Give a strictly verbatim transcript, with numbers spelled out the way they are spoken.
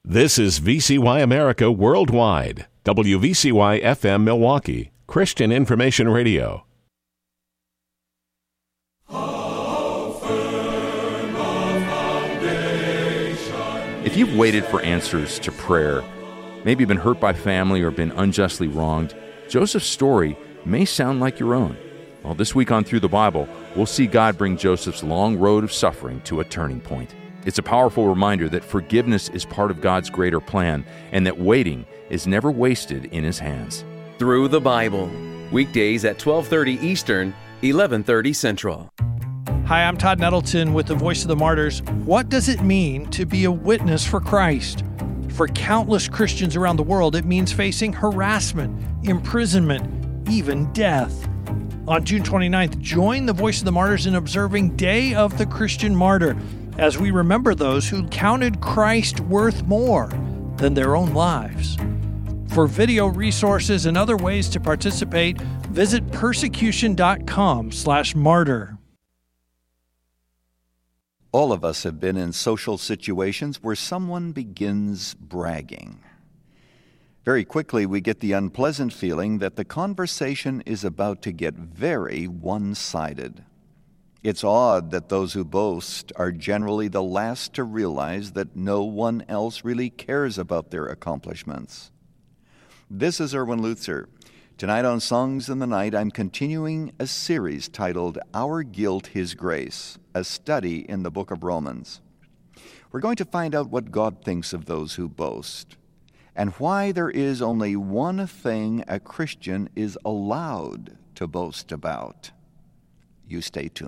This is V C Y America Worldwide, W V C Y F M Milwaukee, Christian Information Radio. If you've waited for answers to prayer, maybe been hurt by family or been unjustly wronged, Joseph's story may sound like your own. Well, this week on Through the Bible, we'll see God bring Joseph's long road of suffering to a turning point. It's a powerful reminder that forgiveness is part of God's greater plan and that waiting is never wasted in His hands. Through the Bible, weekdays at twelve thirty Eastern, eleven thirty Central. Hi, I'm Todd Nettleton with the Voice of the Martyrs. What does it mean to be a witness for Christ? For countless Christians around the world, it means facing harassment, imprisonment, even death. On June twenty-ninth, join the Voice of the Martyrs in observing Day of the Christian Martyr, as we remember those who counted Christ worth more than their own lives. For video resources and other ways to participate, visit persecution.com slash martyr. All of us have been in social situations where someone begins bragging. Very quickly, we get the unpleasant feeling that the conversation is about to get very one-sided. It's odd that those who boast are generally the last to realize that no one else really cares about their accomplishments. This is Erwin Lutzer. Tonight on Songs in the Night, I'm continuing a series titled Our Guilt, His Grace, a study in the book of Romans. We're going to find out what God thinks of those who boast, and why there is only one thing a Christian is allowed to boast about. You stay tuned.